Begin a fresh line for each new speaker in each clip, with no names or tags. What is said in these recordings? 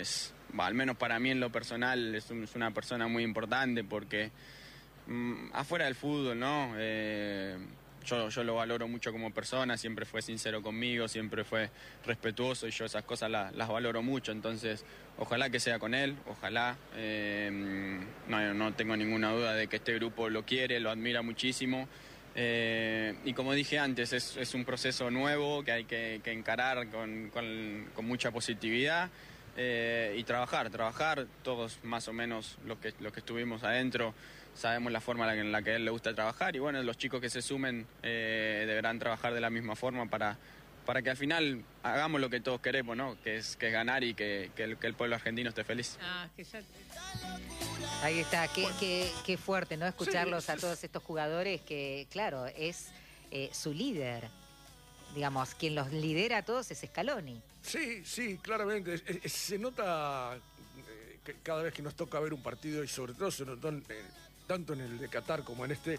Entonces, al menos para mí en lo personal es una persona muy importante porque afuera del fútbol, ¿no? Yo lo valoro mucho como persona, siempre fue sincero conmigo, siempre fue respetuoso y yo esas cosas las valoro mucho, entonces ojalá que sea con él, ojalá, no tengo ninguna duda de que este grupo lo quiere, lo admira muchísimo. Y como dije antes, es un proceso nuevo que hay que encarar con mucha positividad y trabajar, todos más o menos los que estuvimos adentro sabemos la forma en la que a él le gusta trabajar y bueno, los chicos que se sumen deberán trabajar de la misma forma para que al final hagamos lo que todos queremos, ¿no? Que es ganar y que el pueblo argentino esté feliz.
Que ya...
Ahí está, qué fuerte, ¿no? Escucharlos a todos estos jugadores que, claro, es su líder. Digamos, quien los lidera a todos es Scaloni.
Sí, claramente. Se nota que cada vez que nos toca ver un partido y sobre todo se notó tanto en el de Qatar como en este,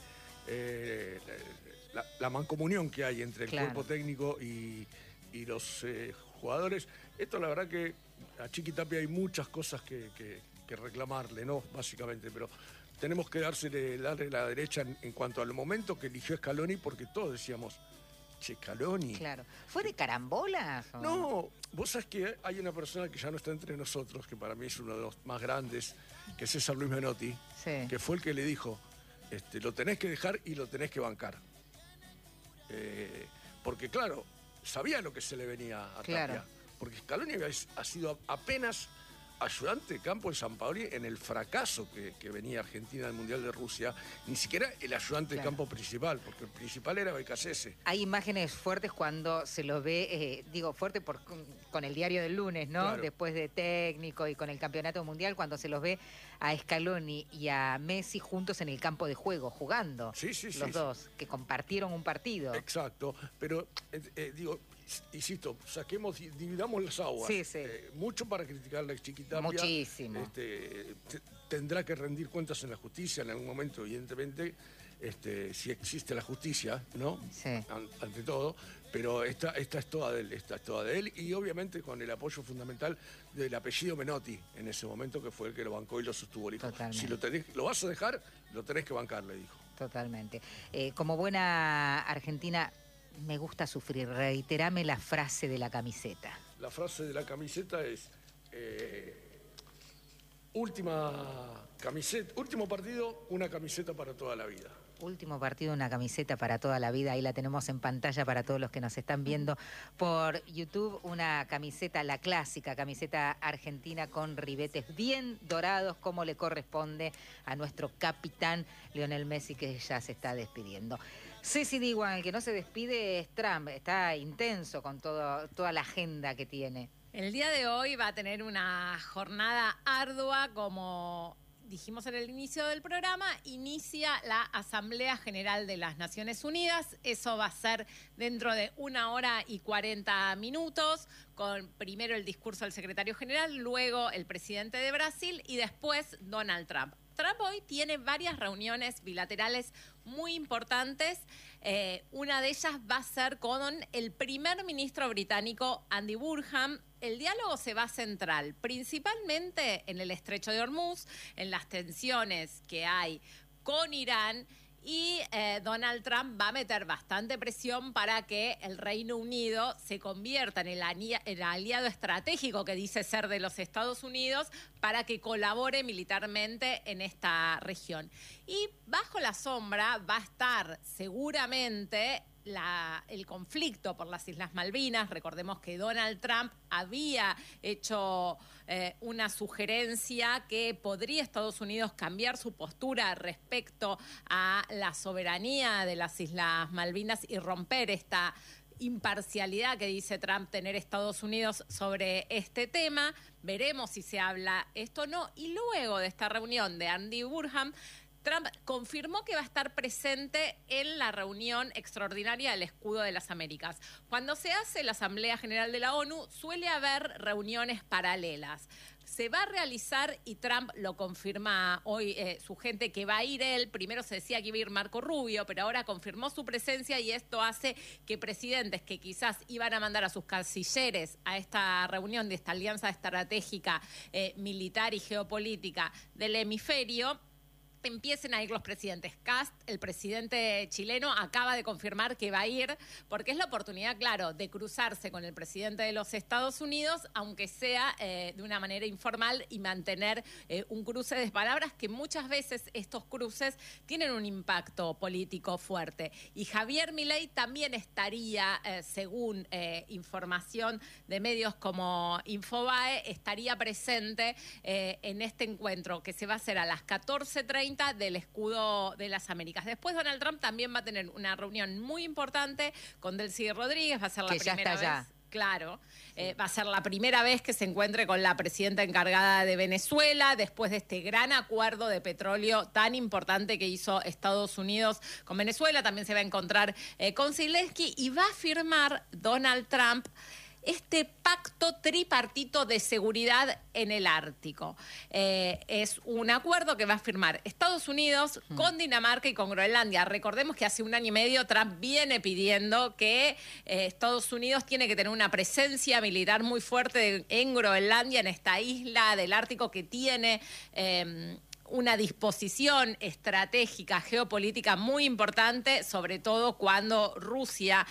la mancomunión que hay entre el cuerpo técnico y los jugadores. Esto la verdad que a Chiqui Tapia hay muchas cosas que reclamarle, ¿no? Básicamente, pero tenemos que darle la derecha en cuanto al momento que eligió Scaloni, porque todos decíamos, che, Scaloni.
Claro. ¿Fue de carambolas? ¿O?
No, vos sabés que hay una persona que ya no está entre nosotros, que para mí es uno de los más grandes, que es César Luis Menotti, que fue el que le dijo, lo tenés que dejar y lo tenés que bancar. Porque claro, sabía lo que se le venía a Tapia, porque Scaloni ha sido apenas ayudante de campo en Sampaoli en el fracaso que venía Argentina del Mundial de Rusia, ni siquiera el ayudante de campo principal, porque el principal era Becasese.
Hay imágenes fuertes cuando se los ve, fuerte con el diario del lunes, ¿no?
Claro.
Después de técnico y con el campeonato mundial, cuando se los ve a Scaloni y a Messi juntos en el campo de juego, jugando. Los dos, que compartieron un partido.
Exacto, pero insisto, dividamos las aguas. Mucho para criticarle a Chiqui Tapia.
Muchísimo.
Tendrá que rendir cuentas en la justicia en algún momento, evidentemente, si existe la justicia, ¿no? Ante todo, pero esta es toda de él, y obviamente con el apoyo fundamental del apellido Menotti en ese momento, que fue el que lo bancó y lo sostuvo. Le dijo, si lo vas a dejar, lo tenés que bancar, le dijo.
Totalmente. Como buena argentina, me gusta sufrir. Reiterame la frase de la camiseta.
La frase de la camiseta es último partido, una camiseta para toda la vida.
Último partido, una camiseta para toda la vida. Ahí la tenemos en pantalla para todos los que nos están viendo por YouTube. Una camiseta, la clásica camiseta argentina con ribetes bien dorados, como le corresponde a nuestro capitán Lionel Messi, que ya se está despidiendo. Ceci Diguan, el que no se despide es Trump. Está intenso con toda la agenda que tiene.
El día de hoy va a tener una jornada ardua, como dijimos en el inicio del programa. Inicia la Asamblea General de las Naciones Unidas. Eso va a ser dentro de 1 hora y 40 minutos, con primero el discurso del secretario general, luego el presidente de Brasil y después Donald Trump. Trump hoy tiene varias reuniones bilaterales muy importantes. Una de ellas va a ser con el primer ministro británico, Andy Burnham. El diálogo se va a centrar principalmente en el Estrecho de Hormuz, en las tensiones que hay con Irán, y Donald Trump va a meter bastante presión para que el Reino Unido se convierta en el aliado estratégico que dice ser de los Estados Unidos, para que colabore militarmente en esta región. Y bajo la sombra va a estar seguramente el conflicto por las Islas Malvinas. Recordemos que Donald Trump había hecho una sugerencia que podría Estados Unidos cambiar su postura respecto a la soberanía de las Islas Malvinas y romper esta imparcialidad que dice Trump tener Estados Unidos sobre este tema. Veremos si se habla esto o no. Y luego de esta reunión de Andy Burnham, Trump confirmó que va a estar presente en la reunión extraordinaria del Escudo de las Américas. Cuando se hace la Asamblea General de la ONU, suele haber reuniones paralelas. se va a realizar, y Trump lo confirma hoy su gente, que va a ir él. Primero se decía que iba a ir Marco Rubio, pero ahora confirmó su presencia, y esto hace que presidentes que quizás iban a mandar a sus cancilleres a esta reunión de esta alianza estratégica militar y geopolítica del hemisferio, empiecen a ir los presidentes. Kast, el presidente chileno, acaba de confirmar que va a ir, porque es la oportunidad, claro, de cruzarse con el presidente de los Estados Unidos, aunque sea de una manera informal, y mantener un cruce de palabras, que muchas veces estos cruces tienen un impacto político fuerte. Y Javier Milei también estaría, según información de medios como Infobae, estaría presente en este encuentro que se va a hacer a las 14:30 del Escudo de las Américas. Después Donald Trump también va a tener una reunión muy importante con Delcy Rodríguez, va a ser la primera vez. Claro, va a ser la primera vez que se encuentre con la presidenta encargada de Venezuela, después de este gran acuerdo de petróleo tan importante que hizo Estados Unidos con Venezuela. También se va a encontrar con Zelensky, y va a firmar Donald Trump este pacto tripartito de seguridad en el Ártico. Es un acuerdo que va a firmar Estados Unidos con Dinamarca y con Groenlandia. Recordemos que hace 1 año y medio Trump viene pidiendo que Estados Unidos tiene que tener una presencia militar muy fuerte en Groenlandia, en esta isla del Ártico que tiene una disposición estratégica, geopolítica muy importante, sobre todo cuando Rusia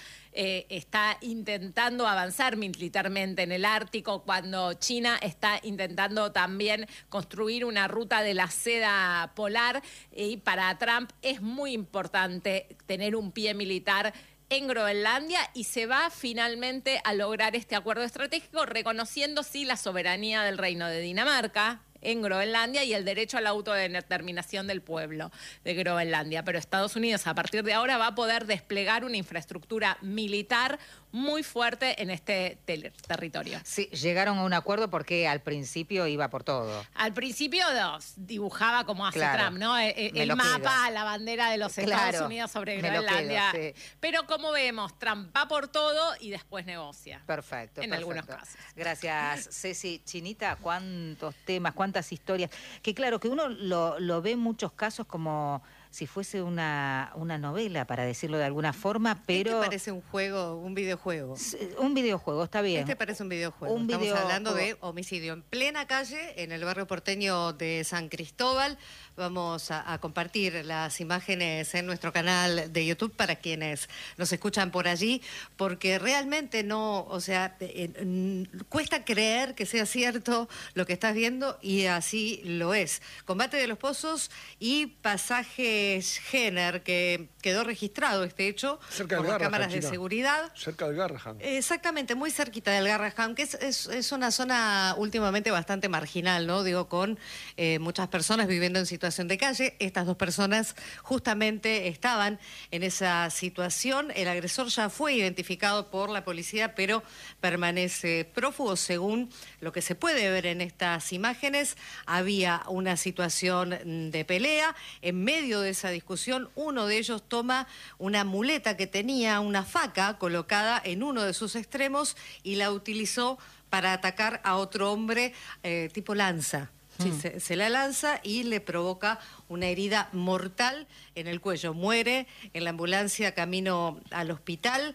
está intentando avanzar militarmente en el Ártico, cuando China está intentando también construir una ruta de la seda polar, y para Trump es muy importante tener un pie militar en Groenlandia, y se va finalmente a lograr este acuerdo estratégico, reconociendo sí la soberanía del Reino de Dinamarca en Groenlandia y el derecho a la autodeterminación del pueblo de Groenlandia. Pero Estados Unidos a partir de ahora va a poder desplegar una infraestructura militar muy fuerte en este territorio.
Sí, llegaron a un acuerdo porque al principio iba por todo.
Al principio dibujaba como hace Trump, ¿no? El mapa, la bandera de los Estados Unidos sobre Groenlandia. Sí. Pero como vemos, Trump va por todo y después negocia.
Perfecto.
En algunos casos.
Gracias, Ceci. Chinita, cuántos temas, cuántas historias. Que claro, que uno lo ve en muchos casos como si fuese una novela, para decirlo de alguna forma, pero...
Este parece un juego, un videojuego.
Un videojuego, está bien.
Este parece un videojuego. Estamos hablando de homicidio en plena calle, en el barrio porteño de San Cristóbal. Vamos a compartir las imágenes en nuestro canal de YouTube para quienes nos escuchan por allí, porque realmente no, o sea, cuesta creer que sea cierto lo que estás viendo, y así lo es. Combate de los Pozos y Pasajes Jenner, que quedó registrado este hecho por las cámaras de seguridad.
Cerca del Garrahan.
Exactamente, muy cerquita del Garrahan, que es una zona últimamente bastante marginal, ¿no? Digo, con muchas personas viviendo en situación de calle. Estas dos personas justamente estaban en esa situación. El agresor ya fue identificado por la policía, pero permanece prófugo. Según lo que se puede ver en estas imágenes, había una situación de pelea. En medio de esa discusión, uno de ellos toma una muleta que tenía una faca colocada en uno de sus extremos y la utilizó para atacar a otro hombre tipo lanza. Sí, se la lanza y le provoca una herida mortal en el cuello. Muere en la ambulancia camino al hospital.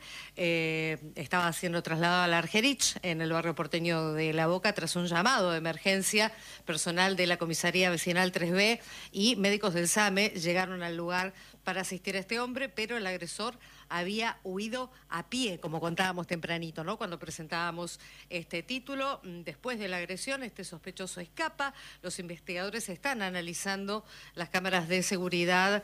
Estaba siendo trasladado a la Argerich, en el barrio porteño de La Boca, tras un llamado de emergencia. Personal de la Comisaría Vecinal 3B y médicos del SAME llegaron al lugar para asistir a este hombre, pero el agresor había huido a pie, como contábamos tempranito, ¿no? Cuando presentábamos este título. Después de la agresión, este sospechoso escapa. Los investigadores están analizando las cámaras de seguridad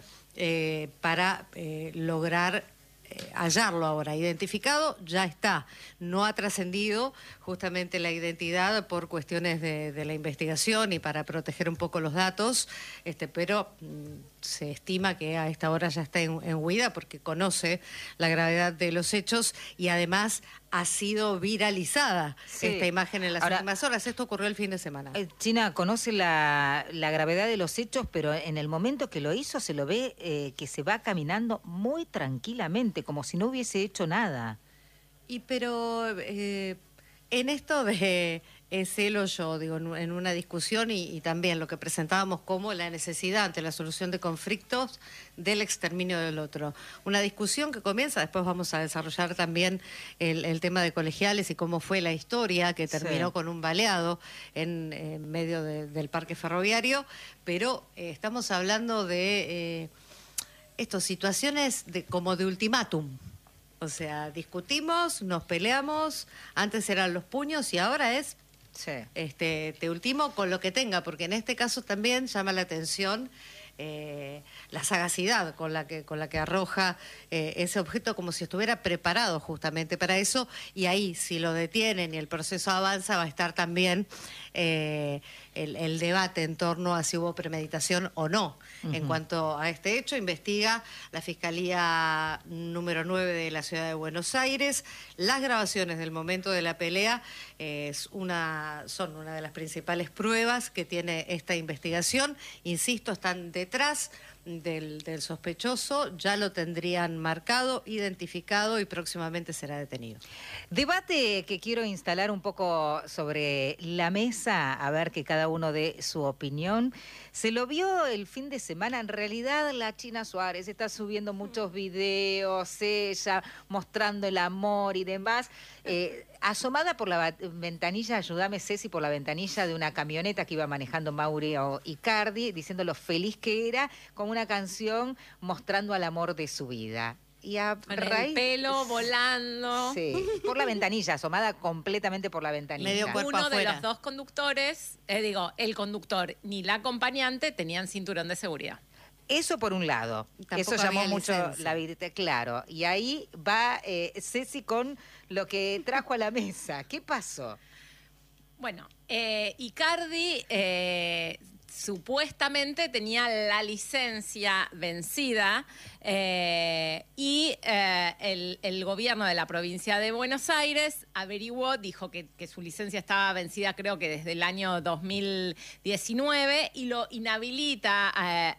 para lograr hallarlo ahora. Identificado, ya está. No ha trascendido justamente la identidad por cuestiones de la investigación y para proteger un poco los datos, pero se estima que a esta hora ya está en huida porque conoce la gravedad de los hechos y además ha sido viralizada esta imagen en las últimas horas. Esto ocurrió el fin de semana.
China conoce la gravedad de los hechos, pero en el momento que lo hizo se lo ve que se va caminando muy tranquilamente, como si no hubiese hecho nada.
Pero en esto de es él o yo, digo, en una discusión y también lo que presentábamos como la necesidad ante la solución de conflictos del exterminio del otro. Una discusión que comienza, después vamos a desarrollar también el tema de colegiales y cómo fue la historia que terminó con un baleado en medio del parque ferroviario, pero estamos hablando de situaciones como de ultimátum. O sea, discutimos, nos peleamos, antes eran los puños y ahora es te ultimo con lo que tenga, porque en este caso también llama la atención la sagacidad con la que arroja ese objeto, como si estuviera preparado justamente para eso, y ahí si lo detienen y el proceso avanza va a estar también el debate en torno a si hubo premeditación o no. En cuanto a este hecho, investiga la Fiscalía número 9 de la Ciudad de Buenos Aires. Las grabaciones del momento de la pelea son una de las principales pruebas que tiene esta investigación. Insisto, están detrás del sospechoso, ya lo tendrían marcado, identificado y próximamente será detenido.
Debate que quiero instalar un poco sobre la mesa, a ver que cada uno dé su opinión. Se lo vio el fin de semana, en realidad la China Suárez está subiendo muchos videos, ella mostrando el amor y demás, asomada por la ventanilla, ayúdame Ceci, por la ventanilla de una camioneta que iba manejando Mauro Icardi, diciendo lo feliz que era, con una canción mostrando al amor de su vida. Y
con el pelo volando.
Sí, por la ventanilla, asomada completamente por la ventanilla.
Medio cuerpo
Uno
afuera.
de los dos conductores, el conductor ni la acompañante tenían cinturón de seguridad.
Eso por un lado, eso llamó mucho la vida, claro. Y ahí va Ceci con lo que trajo a la mesa. ¿Qué pasó?
Bueno, Icardi supuestamente tenía la licencia vencida y el gobierno de la provincia de Buenos Aires averiguó, dijo que su licencia estaba vencida creo que desde el año 2019 y lo inhabilita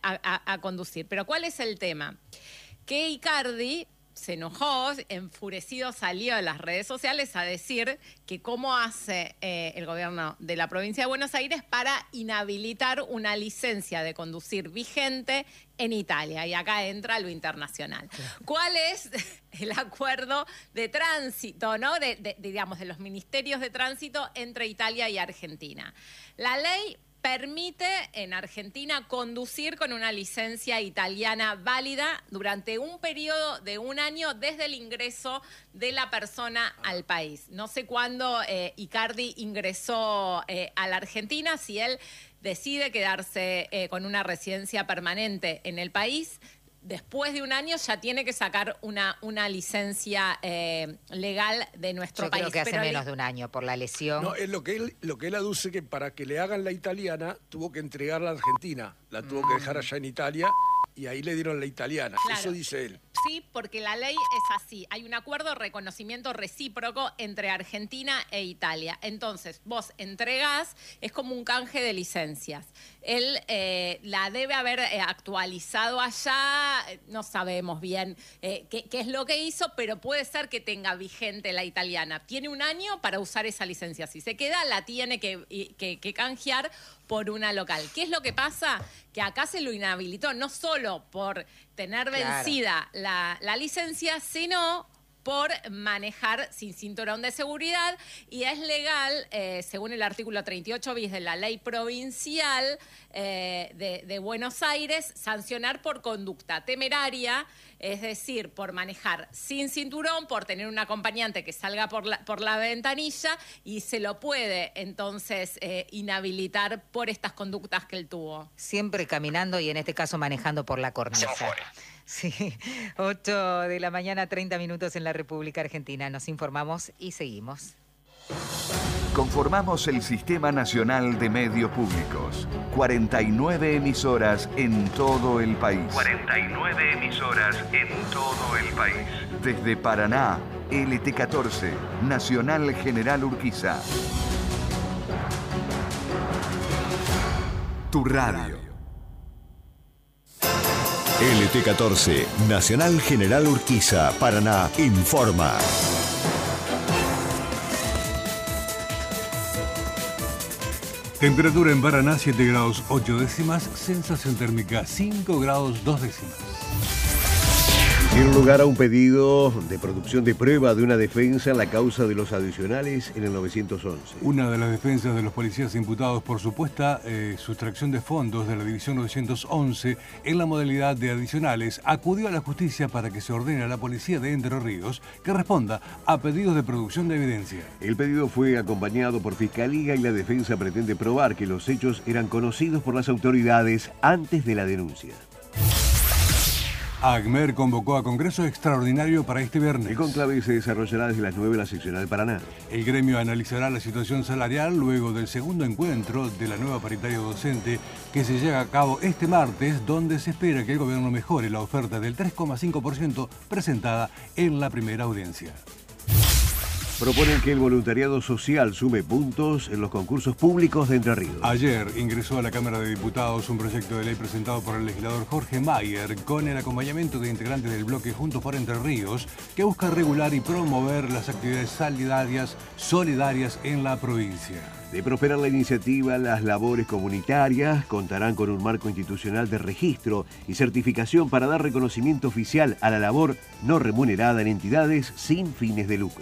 a conducir. Pero ¿cuál es el tema? Que Icardi se enojó, enfurecido, salió a las redes sociales a decir que cómo hace el gobierno de la provincia de Buenos Aires para inhabilitar una licencia de conducir vigente en Italia. Y acá entra lo internacional. ¿Cuál es el acuerdo de tránsito, ¿no? digamos, de los ministerios de tránsito entre Italia y Argentina? La ley permite en Argentina conducir con una licencia italiana válida durante un periodo de 1 año desde el ingreso de la persona al país. No sé cuándo Icardi ingresó a la Argentina, si él decide quedarse con una residencia permanente en el país. Después de 1 año ya tiene que sacar una licencia legal de nuestro país.
Yo creo que hace menos de 1 año por la lesión.
No, es lo que él aduce, que para que le hagan la italiana tuvo que entregarla a Argentina. La tuvo que dejar allá en Italia y ahí le dieron la italiana.
Claro.
Eso dice él.
Sí, porque la ley es así. Hay un acuerdo de reconocimiento recíproco entre Argentina e Italia. Entonces, vos entregás, es como un canje de licencias. Él la debe haber actualizado allá, no sabemos bien qué es lo que hizo, pero puede ser que tenga vigente la italiana. Tiene 1 año para usar esa licencia. Si se queda, la tiene que canjear por una local. ¿Qué es lo que pasa? Que acá se lo inhabilitó, no solo por tener vencida la licencia, sino por manejar sin cinturón de seguridad, y es legal, según el artículo 38 bis de la ley provincial de Buenos Aires, sancionar por conducta temeraria, es decir, por manejar sin cinturón, por tener un acompañante que salga por la ventanilla, y se lo puede entonces inhabilitar por estas conductas que él tuvo.
Siempre caminando y en este caso manejando por la cornisa. Sí, 8 de la mañana, 30 minutos en la República Argentina. Nos informamos y seguimos.
Conformamos el Sistema Nacional de Medios Públicos. 49 emisoras en todo el país. 49 emisoras en todo el país. Desde Paraná, LT14, Nacional General Urquiza. Tu radio.
LT14, Nacional General Urquiza, Paraná, informa.
Temperatura en Paraná 7 grados 8 décimas, sensación térmica 5 grados 2 décimas.
Dieron lugar a un pedido de producción de prueba de una defensa en la causa de los adicionales en el 911.
Una de las defensas de los policías imputados por supuesta sustracción de fondos de la División 911 en la modalidad de adicionales acudió a la justicia para que se ordene a la policía de Entre Ríos que responda a pedidos de producción de evidencia.
El pedido fue acompañado por Fiscalía y la defensa pretende probar que los hechos eran conocidos por las autoridades antes de la denuncia.
ACMER convocó a Congreso Extraordinario para este viernes.
El conclave se desarrollará desde las 9 en la seccional Paraná.
El gremio analizará la situación salarial luego del segundo encuentro de la nueva paritaria docente que se lleva a cabo este martes, donde se espera que el gobierno mejore la oferta del 3,5% presentada en la primera audiencia.
Proponen que el voluntariado social sume puntos en los concursos públicos de Entre Ríos.
Ayer ingresó a la Cámara de Diputados un proyecto de ley presentado por el legislador Jorge Mayer con el acompañamiento de integrantes del bloque Juntos por Entre Ríos que busca regular y promover las actividades solidarias en la provincia.
De prosperar la iniciativa, las labores comunitarias contarán con un marco institucional de registro y certificación para dar reconocimiento oficial a la labor no remunerada en entidades sin fines de lucro.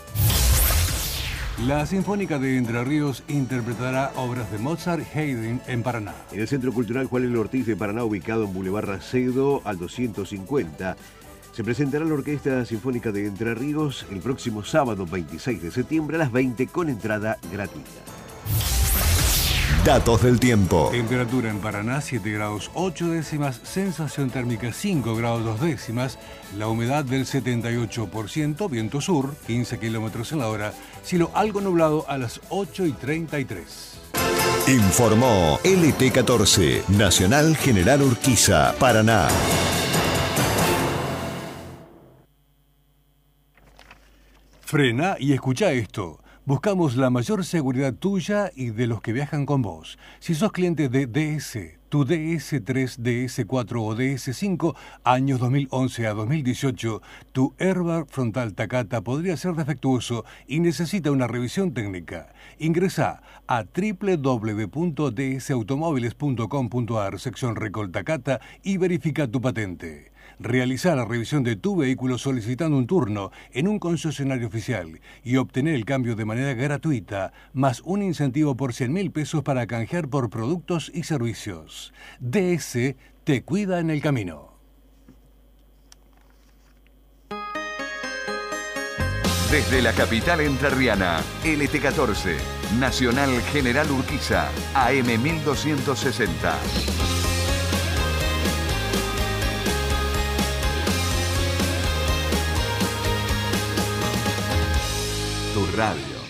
La Sinfónica de Entre Ríos interpretará obras de Mozart y Haydn en Paraná.
En el Centro Cultural Juan L. Ortiz de Paraná, ubicado en Boulevard Racedo al 250, se presentará la Orquesta Sinfónica de Entre Ríos el próximo sábado 26 de septiembre a las 20 con entrada gratuita.
Datos del tiempo.
Temperatura en Paraná 7 grados 8 décimas, sensación térmica 5 grados 2 décimas, la humedad del 78%, viento sur 15 kilómetros en la hora, cielo algo nublado a las 8:33.
Informó LT14, Nacional General Urquiza, Paraná.
Frena y escucha esto. Buscamos la mayor seguridad tuya y de los que viajan con vos. Si sos cliente de DS, tu DS3, DS4 o DS5, años 2011 a 2018, tu airbag frontal Takata podría ser defectuoso y necesita una revisión técnica. Ingresa a www.dsautomóviles.com.ar, sección Recol Takata, y verifica tu patente. Realizar la revisión de tu vehículo solicitando un turno en un concesionario oficial y obtener el cambio de manera gratuita, más un incentivo por 100.000 pesos para canjear por productos y servicios. DS te cuida en el camino.
Desde la capital entrerriana, LT14, Nacional General Urquiza, AM 1260. Tu radio.